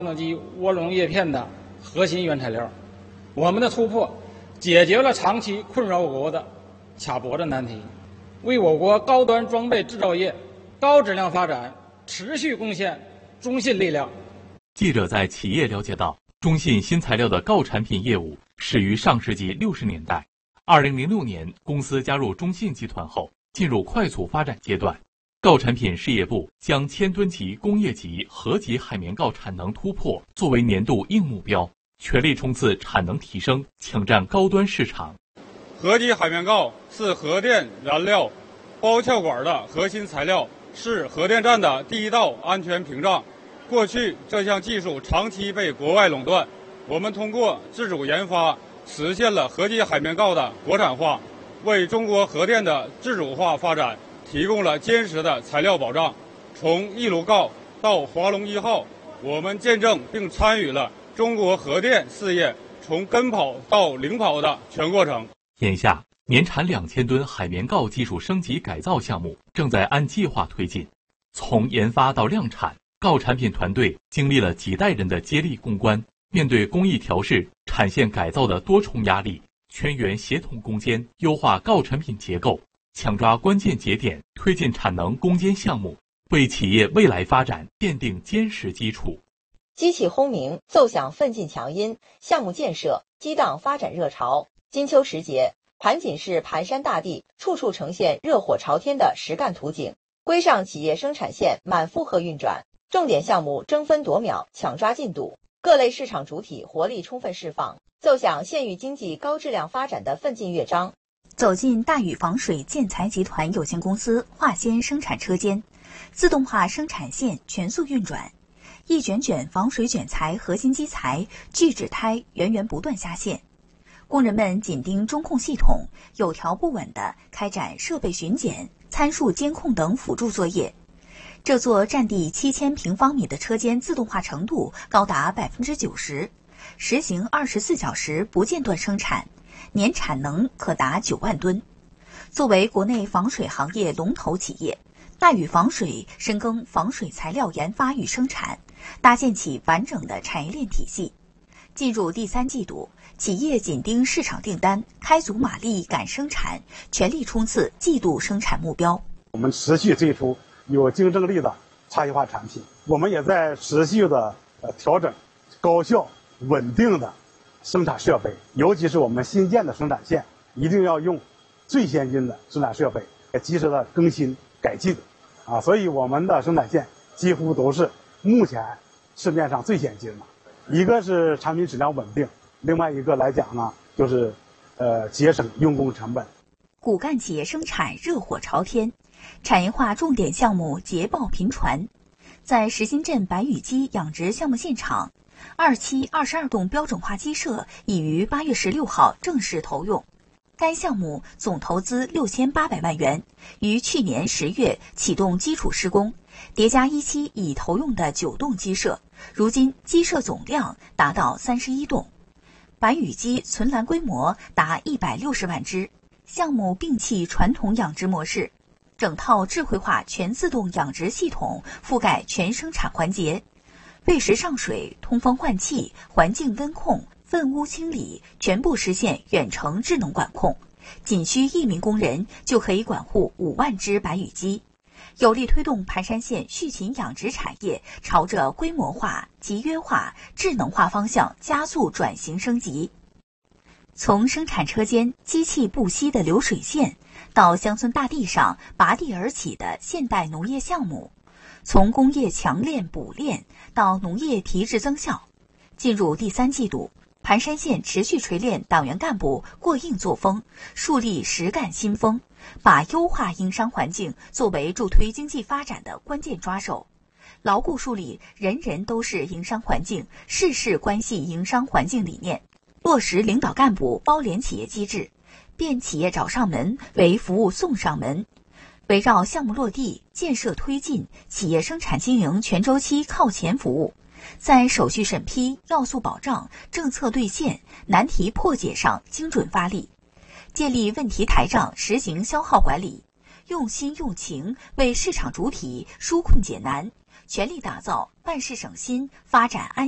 能机涡轮叶片的核心原材料。我们的突破解决了长期困扰我国的卡脖子难题，为我国高端装备制造业高质量发展持续贡献中信力量。 记者在企业了解到，中信新材料的锆产品业务始于上世纪60年代。2006年，公司加入中信集团后，进入快速发展阶段。锆产品事业部将1000吨级工业级合级海绵锆产能突破作为年度硬目标，全力冲刺产能提升，抢占高端市场。 合级海绵锆是核电燃料包壳管的核心材料，是核电站的第一道安全屏障。过去这项技术长期被国外垄断，我们通过自主研发实现了合级海绵锆的国产化，为中国核电的自主化发展提供了坚实的材料保障。从一炉锆到华龙1号，我们见证并参与了中国核电事业从跟跑到领跑的全过程。 眼下，年产2000吨海绵锆技术升级改造项目正在按计划推进。从研发到量产，锆产品团队经历了几代人的接力攻关，面对工艺调试、产线改造的多重压力，全员协同攻坚，优化锆产品结构，抢抓关键节点，推进产能攻坚项目，为企业未来发展奠定坚实基础。 机器轰鸣，奏响奋进强音，项目建设激荡发展热潮。金秋时节，盘锦市盘山大地处处呈现热火朝天的实干图景，规上企业生产线满负荷运转，重点项目争分夺秒抢抓进度，各类市场主体活力充分释放，奏响县域经济高质量发展的奋进乐章。 走进大禹防水建材集团有限公司化纤生产车间，自动化生产线全速运转，一卷卷防水卷材核心基材聚酯胎源源不断下线，工人们紧盯中控系统，有条不紊地开展设备巡检、参数监控等辅助作业。这座占地7000平方米的车间自动化程度高达90%，实行24小时不间断生产，年产能可达9万吨。作为国内防水行业龙头企业，大禹防水深耕防水材料研发与生产，搭建起完整的产业链体系。进入第3季度，企业紧盯市场订单，开足马力赶生产，全力冲刺季度生产目标。 我们持续推出有竞争力的差异化产品，我们也在持续的调整高效稳定的生产设备，尤其是我们新建的生产线，一定要用最先进的生产设备，及时的更新改进所以我们的生产线几乎都是目前市面上最先进的。一个是产品质量稳定，另外一个来讲呢，就是节省用工成本。 骨干企业生产热火朝天，产业化重点项目捷报频传。在石新镇白羽鸡养殖项目现场，2期22栋标准化鸡舍已于8月16号正式投用。该项目总投资6800万元，于去年10月启动基础施工，叠加1期已投用的9栋鸡舍，如今鸡舍总量达到31栋。白羽鸡存栏规模达160万只。项目摒弃传统养殖模式，整套智慧化全自动养殖系统覆盖全生产环节，喂食上水、通风换气、环境温控、粪污清理全部实现远程智能管控，仅需1名工人就可以管护5万只白羽鸡，有力推动盘山县畜禽养殖产业朝着规模化、集约化、智能化方向加速转型升级。从生产车间机器不息的流水线，到乡村大地上拔地而起的现代农业项目，从工业强链补链到农业提质增效。进入第3季度，盘山县持续锤炼党员干部过硬作风，树立实干新风，把优化营商环境作为助推经济发展的关键抓手，牢固树立人人都是营商环境、事事关系营商环境理念，落实领导干部包联企业机制，变企业找上门为服务送上门。围绕项目落地、建设推进、企业生产经营全周期靠前服务，在手续审批、要素保障、政策兑现、难题破解上精准发力，建立问题台账，实行消耗管理，用心用情为市场主体纾困解难，全力打造办事省心、发展安